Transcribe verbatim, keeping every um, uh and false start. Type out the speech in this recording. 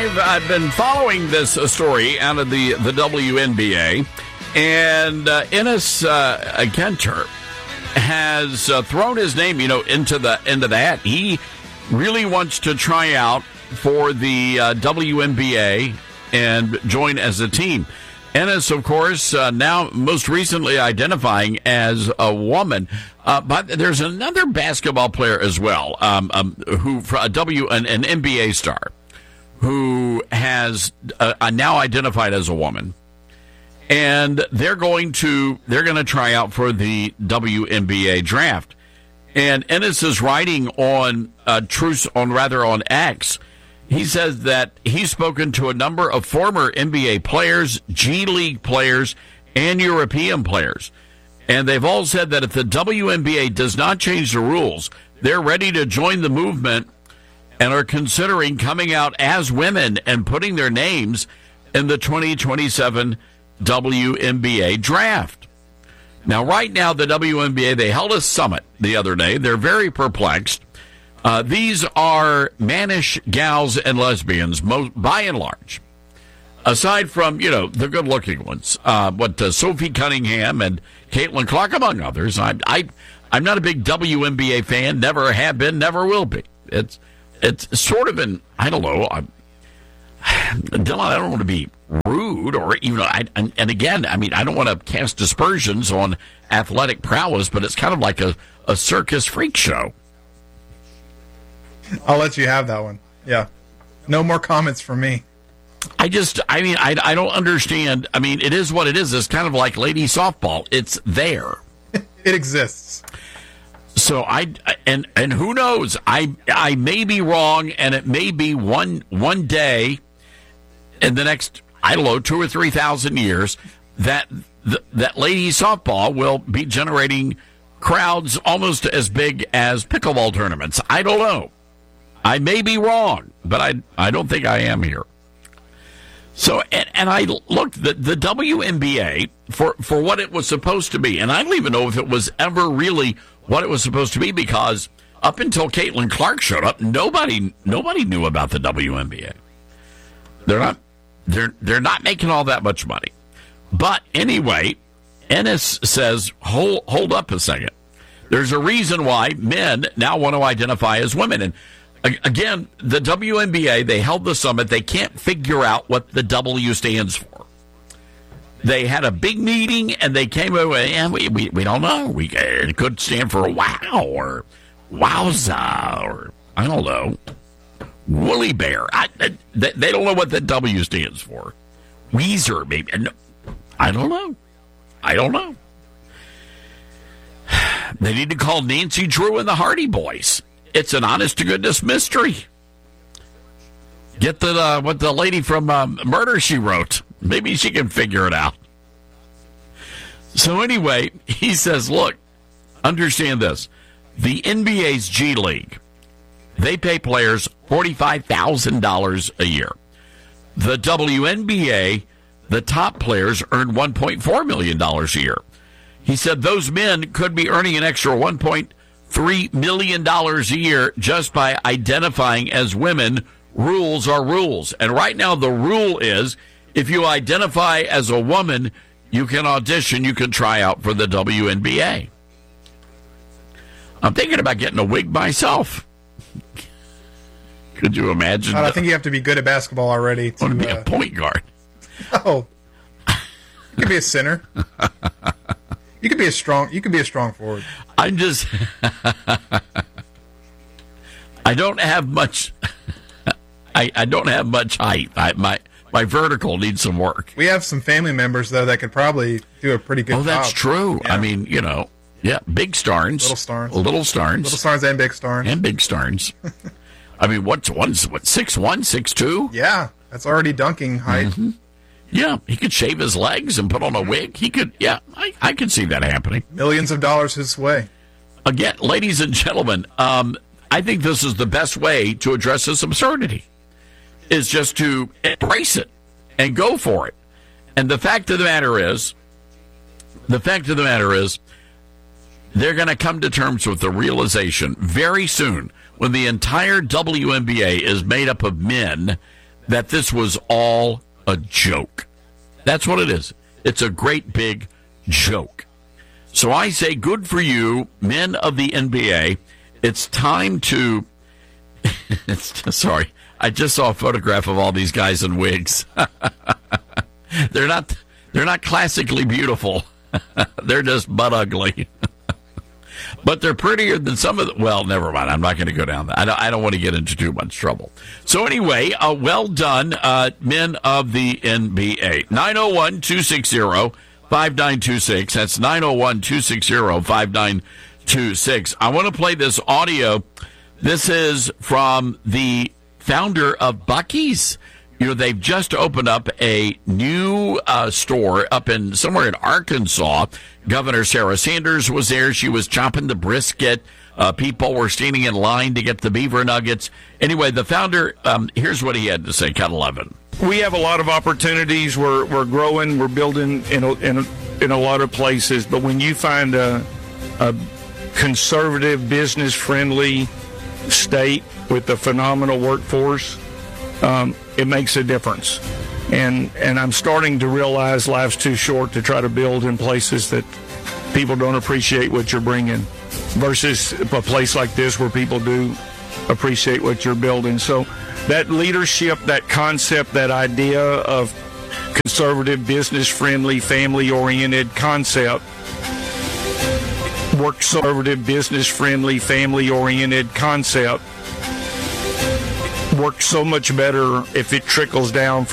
I've I've been following this uh, story out of the, the W N B A, and uh, Enes uh, Kanter has uh, thrown his name, you know, into the into that. He really wants to try out for the uh, W N B A and join as a team. Enes, of course, uh, now most recently identifying as a woman. Uh, but there's another basketball player as well, um, um, who for a W an, an N B A star, who has uh, now identified as a woman, and they're going to they're going to try out for the W N B A draft. And Enes is writing on uh, Truth on rather on X. He says that he's spoken to a number of former N B A players, G League players, and European players. And they've all said that if the W N B A does not change the rules, they're ready to join the movement and are considering coming out as women and putting their names in the twenty twenty-seven W N B A draft. Now, right now, the W N B A, they held a summit the other day. They're very perplexed. Uh, these are mannish gals and lesbians, most, by and large. Aside from, you know, the good-looking ones, uh, what uh, Sophie Cunningham and Caitlin Clark, among others. I, I, I'm not a big W N B A fan, never have been, never will be. It's it's sort of an, I don't know, I, Dylan, I don't want to be rude or, you know, I, and, and again, I mean, I don't want to cast aspersions on athletic prowess, but it's kind of like a, a circus freak show. I'll let you have that one. Yeah. No more comments from me. I just, I mean, I, I don't understand. I mean, it is what it is. It's kind of like lady softball. It's there. It exists. So I, and and who knows? I I may be wrong, and it may be one one day in the next, I don't know, two or three thousand years that th- that lady softball will be generating crowds almost as big as pickleball tournaments. I don't know. I may be wrong, but I I don't think I am here. So, and, and I looked, the, the W N B A, for, for what it was supposed to be, and I don't even know if it was ever really what it was supposed to be, because up until Caitlin Clark showed up, nobody nobody knew about the W N B A. They're not they're they're not making all that much money. But anyway, Enes says, hold hold up a second. There's a reason why men now want to identify as women. And again, the W N B A, they held the summit. They can't figure out what the W stands for. They had a big meeting, and they came away, and we, we, we don't know. We, it could stand for wow, or wowza, or I don't know, woolly bear. I, they, they don't know what the W stands for. Weezer, maybe. I don't know. I don't know. They need to call Nancy Drew and the Hardy Boys. It's an honest-to-goodness mystery. Get the uh, what the lady from um, Murder, She Wrote. Maybe she can figure it out. So anyway, he says, look, understand this. The N B A's G League, they pay players forty-five thousand dollars a year. The W N B A, the top players earn one point four million dollars a year. He said those men could be earning an extra one point three million dollars a year just by identifying as women. Rules are rules. And right now the rule is if you identify as a woman, you can audition, you can try out for the W N B A. I'm thinking about getting a wig myself. Could you imagine? I think you have to be good at basketball already. To, I want to be uh, a point guard. Oh. You could be a center. You could be a strong. You could be a strong forward. I'm just. I don't have much. I, I don't have much height. I, my my vertical needs some work. We have some family members though that could probably do a pretty good job. Oh, that's job. true. Yeah. I mean, you know, yeah, big Starnes, little Starnes, little Starnes, little Starnes, and big Starnes, and big Starnes. I mean, what's one's what six one, six two? Yeah, that's already dunking height. Mm-hmm. Yeah, he could shave his legs and put on a wig. He could, yeah, I, I could see that happening. Millions of dollars his way. Again, ladies and gentlemen, um, I think this is the best way to address this absurdity, is just to embrace it and go for it. And the fact of the matter is, the fact of the matter is, they're going to come to terms with the realization very soon when the entire W N B A is made up of men that this was all a joke. That's what it is. It's a great big joke. So I say, good for you, men of the N B A. It's time to... it's, sorry, I just saw a photograph of all these guys in wigs. they're not they're not classically beautiful. They're just butt ugly. But they're prettier than some of the... Well, never mind. I'm not going to go down that. I don't, I don't want to get into too much trouble. So anyway, uh, well done, uh, men of the N B A. nine oh one, two six zero, five nine two six. That's nine oh one, two six zero, five nine two six. I want to play this audio. This is from the founder of Buc-ee's. You know, they've just opened up a new uh, store up in somewhere in Arkansas. Governor Sarah Sanders was there. She was chopping the brisket. Uh, people were standing in line to get the beaver nuggets. Anyway, the founder, um, here's what he had to say. Cut eleven. We have a lot of opportunities. We're we're growing. We're building in a, in a, in a lot of places. But when you find a, a conservative, business-friendly state with a phenomenal workforce, um, it makes a difference. And and I'm starting to realize life's too short to try to build in places that people don't appreciate what you're bringing versus a place like this where people do appreciate what you're building. So that leadership, that concept, that idea of conservative, business-friendly, family-oriented concept works so conservative, business-friendly, family-oriented concept works so much better if it trickles down